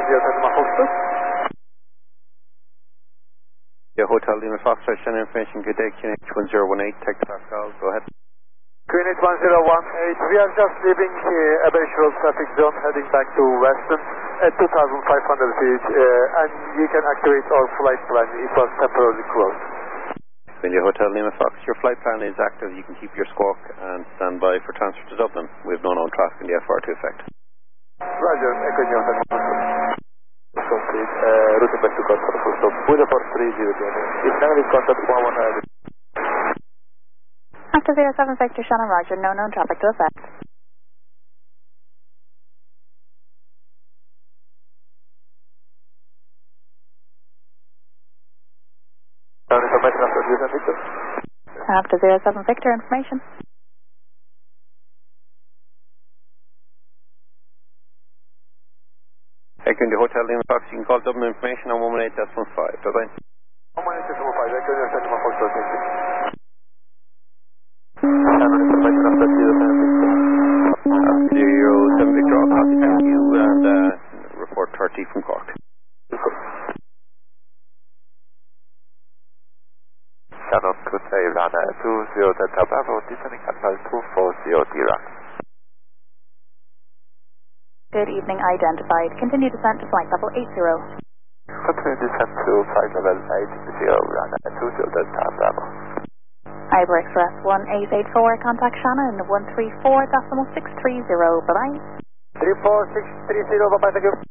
Yeah, Hotel Lima Foxtrot, send information, good day, QNH 1018, take the call, go ahead. QNH 1018, we are just leaving a very short traffic zone heading back to Weston at 2,500 feet, and we can activate our flight plan. It was temporarily closed. India Hotel Lima Fox, your flight plan is active. You can keep your squawk and stand by for transfer to Dublin. We have no known traffic in the FR to effect. Roger, Echo New York. Complete, routing back to contact full stop. Budapest 30. If negative contact 119. After 07 Victor Shannon Roger, no known traffic to effect. After 07 Victor, information. Echo India Hotel Lima Fox, you can call Dublin information on 118.15. Bye-bye. 118.15, Echo New York, Lima Fox, Zero 7 Victor, I'll copy, thank you, and report 30 from Cork. Shannon Kutay, runner 20 Delta Bravo, descending at 240 D-Run. Good evening, identified. Continue descent to flight level 80. Continue descent to flight level 80, runner 20 Delta Bravo. Iber Express 1884, contact Shannon 134.630, bye-bye. 34630, bye-bye, thank you.